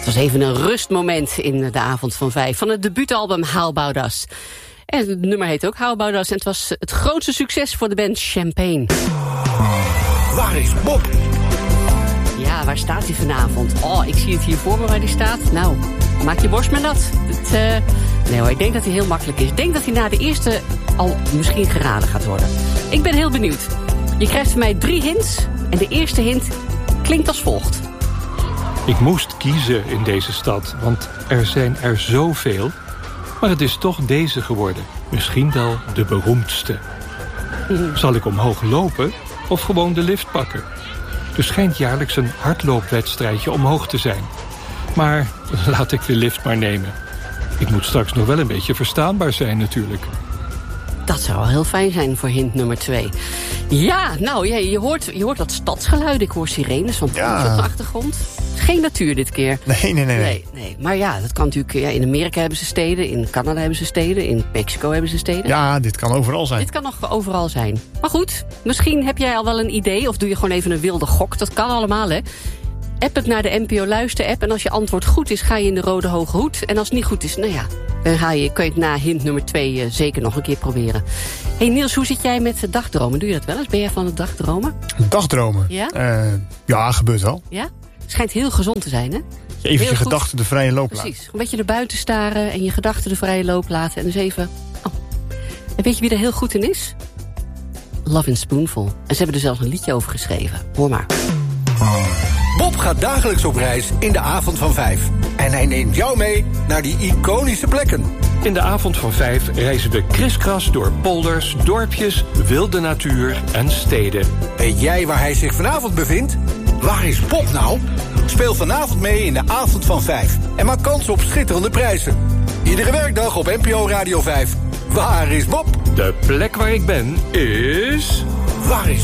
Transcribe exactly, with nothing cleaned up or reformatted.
Het was even een rustmoment in de avond van vijf van het debuutalbum How About Us. En het nummer heet ook How About Us en het was het grootste succes voor de band Champagne. Waar is Bob? Ja, waar staat hij vanavond? Oh, ik zie het hier voor me waar hij staat. Nou, maak je borst maar nat. Het, uh... Nee hoor, ik denk dat hij heel makkelijk is. Ik denk dat hij na de eerste al misschien geraden gaat worden. Ik ben heel benieuwd. Je krijgt van mij drie hints en de eerste hint klinkt als volgt. Ik moest kiezen in deze stad, want er zijn er zoveel. Maar het is toch deze geworden. Misschien wel de beroemdste. Zal ik omhoog lopen of gewoon de lift pakken? Er schijnt jaarlijks een hardloopwedstrijdje omhoog te zijn. Maar laat ik de lift maar nemen. Ik moet straks nog wel een beetje verstaanbaar zijn natuurlijk. Dat zou wel heel fijn zijn voor hint nummer twee. Ja, nou, ja, je, hoort, je hoort wat stadsgeluiden. Ik hoor sirenes van politie Ja. op de achtergrond. Geen natuur dit keer. Nee, nee, nee. nee. Nee, nee. Maar ja, dat kan natuurlijk. Ja, in Amerika hebben ze steden, in Canada hebben ze steden, in Mexico hebben ze steden. Ja, dit kan overal zijn. Dit kan nog overal zijn. Maar goed, misschien heb jij al wel een idee of doe je gewoon even een wilde gok. Dat kan allemaal, hè. App het naar de N P O Luister-app en als je antwoord goed is, ga je in de rode hoge hoed. En als het niet goed is, nou ja, dan ga je, kun je het na hint nummer twee uh, zeker nog een keer proberen. Hey Niels, hoe zit jij met dagdromen? Doe je dat wel eens? Ben jij van het dagdromen? Dagdromen? Ja? Uh, ja, gebeurt wel. Ja? Schijnt heel gezond te zijn, hè? Even Heel je goed. gedachten de vrije loop laten. Precies. Een beetje naar buiten staren en je gedachten de vrije loop laten. En dus even... Oh. En weet je wie er heel goed in is? Love in Spoonful. En ze hebben er zelfs een liedje over geschreven. Hoor maar. Bob gaat dagelijks op reis in de avond van vijf. En hij neemt jou mee naar die iconische plekken. In de avond van vijf reizen we kriskras door polders, dorpjes, wilde natuur en steden. Weet jij waar hij zich vanavond bevindt? Waar is Bob nou? Speel vanavond mee in de avond van vijf. En maak kans op schitterende prijzen. Iedere werkdag op N P O Radio vijf. Waar is Bob? De plek waar ik ben is... Waar is